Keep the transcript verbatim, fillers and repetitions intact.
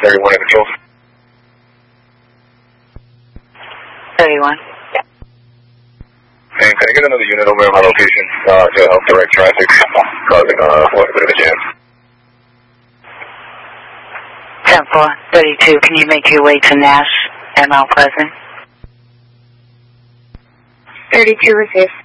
thirty-one control. thirty-one. And can I get another unit over at my location uh, to help direct traffic, causing uh, a bit of a jam? ten four, thirty-two, can you make your way to Nash and Mount Pleasant? thirty-two, assist.